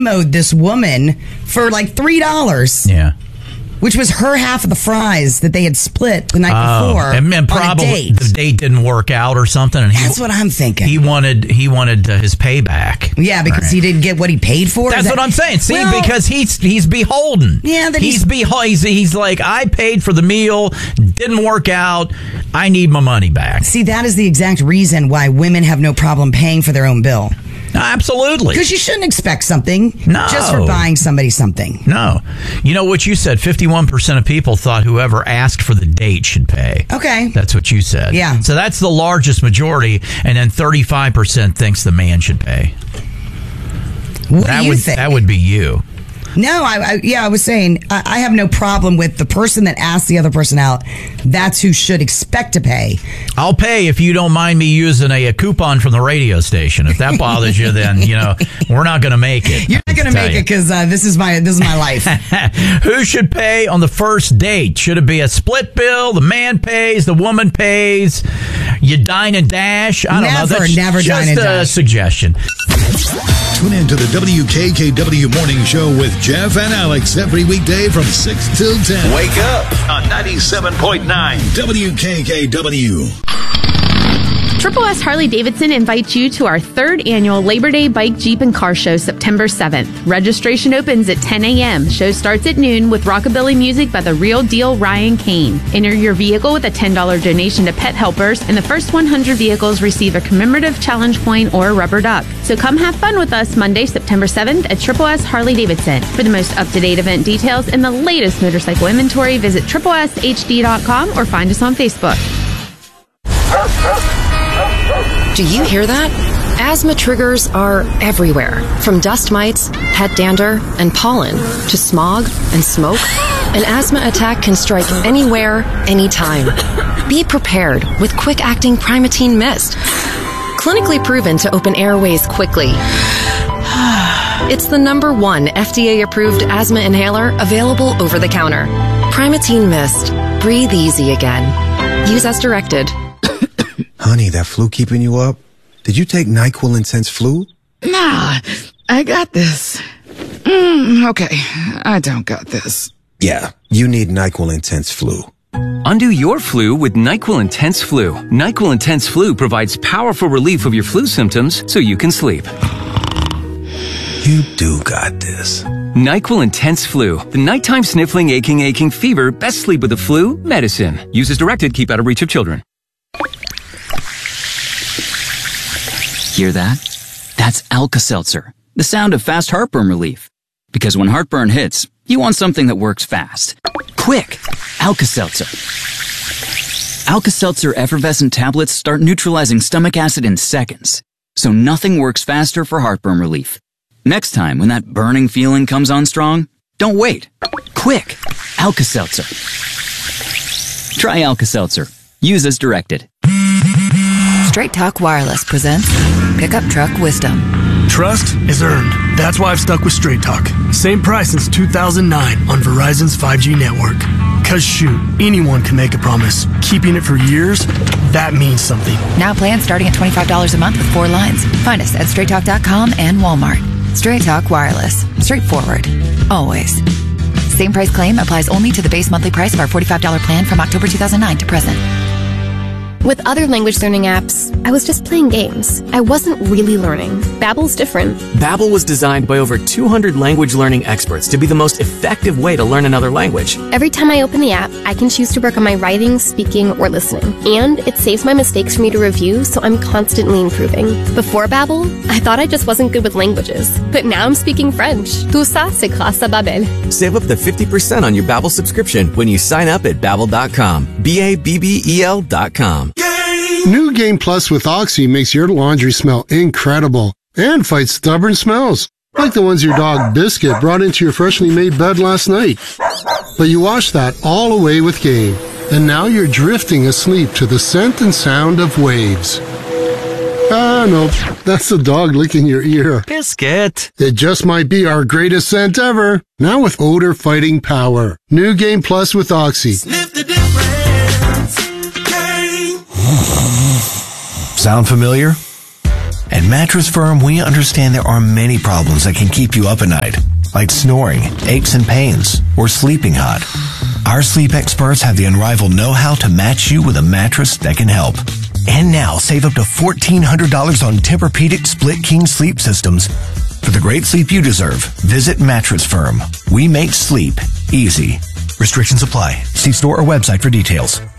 mowed this woman for like $3. Yeah. Which was her half of the fries that they had split the night before. And probably on a date. the date didn't work out or something. And That's what I'm thinking. He wanted his payback. Yeah, because he didn't get what he paid for. That's what I'm saying. See, because he's beholden. Yeah, that he's like, I paid for the meal, didn't work out. I need my money back. See, that is the exact reason why women have no problem paying for their own bill. Absolutely. Because you shouldn't expect something just for buying somebody something. No. You know what you said? 51% of people thought whoever asked for the date should pay. Okay. That's what you said. Yeah. So that's the largest majority, and then 35% thinks the man should pay. What do you think? That would be you. No, I was saying I have no problem with the person that asked the other person out. That's who should expect to pay. I'll pay if you don't mind me using a coupon from the radio station. If that bothers you, then we're not going to make it. You're not going to make it because this is my life. Who should pay on the first date? Should it be a split bill? The man pays, the woman pays. You dine and dash. I don't know. That's never dine and dash. Just a suggestion. Tune in to the WKKW Morning Show with Jeff and Alex every weekday from 6 till 10. Wake up on 97.9 WKKW. Triple S Harley-Davidson invites you to our 3rd annual Labor Day Bike, Jeep, and Car Show September 7th. Registration opens at 10 a.m. Show starts at noon with rockabilly music by the real deal Ryan Kane. Enter your vehicle with a $10 donation to Pet Helpers, and the first 100 vehicles receive a commemorative challenge coin or a rubber duck. So come have fun with us Monday, September 7th at Triple S Harley-Davidson. For the most up-to-date event details and the latest motorcycle inventory, visit tripleshd.com or find us on Facebook. Do you hear that? Asthma triggers are everywhere, from dust mites, head dander, and pollen, to smog and smoke. An asthma attack can strike anywhere, anytime. Be prepared with quick-acting Primatene Mist. Clinically proven to open airways quickly. It's the #1 FDA-approved asthma inhaler available over the counter. Primatene Mist. Breathe easy again. Use as directed. Honey, that flu keeping you up? Did you take NyQuil Intense Flu? Nah, I got this. Okay, I don't got this. Yeah, you need NyQuil Intense Flu. Undo your flu with NyQuil Intense Flu. NyQuil Intense Flu provides powerful relief of your flu symptoms so you can sleep. You do got this. NyQuil Intense Flu. The nighttime sniffling, aching fever. Best sleep with the flu medicine. Use as directed. Keep out of reach of children. Hear that? That's Alka-Seltzer, the sound of fast heartburn relief. Because when heartburn hits, you want something that works fast. Quick! Alka-Seltzer. Alka-Seltzer effervescent tablets start neutralizing stomach acid in seconds, so nothing works faster for heartburn relief. Next time when that burning feeling comes on strong, don't wait. Quick! Alka-Seltzer. Try Alka-Seltzer. Use as directed. Straight Talk Wireless presents Pickup Truck Wisdom. Trust is earned. That's why I've stuck with Straight Talk. Same price since 2009 on Verizon's 5G network. Cause shoot, anyone can make a promise. Keeping it for years, that means something. Now plans starting at $25 a month with 4 lines. Find us at straighttalk.com and Walmart. Straight Talk Wireless. Straightforward. Always. Same price claim applies only to the base monthly price of our $45 plan from October 2009 to present. With other language learning apps, I was just playing games. I wasn't really learning. Babbel's different. Babbel was designed by over 200 language learning experts to be the most effective way to learn another language. Every time I open the app, I can choose to work on my writing, speaking, or listening. And it saves my mistakes for me to review, so I'm constantly improving. Before Babbel, I thought I just wasn't good with languages. But now I'm speaking French. Tout ça, c'est grâce à Babbel. Save up to 50% on your Babbel subscription when you sign up at Babbel.com. Babbel.com. New Game Plus with Oxy makes your laundry smell incredible and fights stubborn smells, like the ones your dog Biscuit brought into your freshly made bed last night. But you wash that all away with Game, and now you're drifting asleep to the scent and sound of waves. Ah, nope, that's the dog licking your ear. Biscuit. It just might be our greatest scent ever, now with odor-fighting power. New Game Plus with Oxy. Sniff the difference. Sound familiar? At Mattress Firm, we understand there are many problems that can keep you up at night, like snoring, aches and pains, or sleeping hot. Our sleep experts have the unrivaled know-how to match you with a mattress that can help. And now, save up to $1,400 on Tempur-Pedic Split King sleep systems. For the great sleep you deserve, visit Mattress Firm. We make sleep easy. Restrictions apply. See store or website for details.